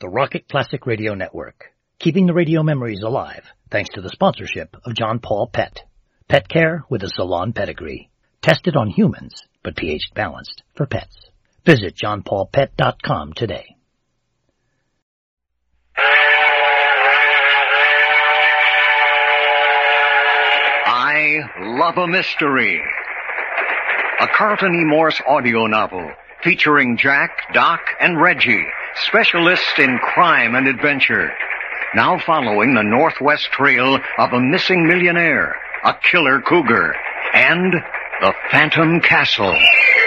the Rocket Classic Radio Network, keeping the radio memories alive thanks to the sponsorship of John Paul Pet. Pet care with a salon pedigree. Tested on humans, but pH balanced for pets. Visit johnpaulpet.com today. I Love a Mystery. A Carlton E. Morse audio novel featuring Jack, Doc, and Reggie, specialists in crime and adventure. Now following the northwest trail of a missing millionaire, a killer cougar, and the Phantom Castle.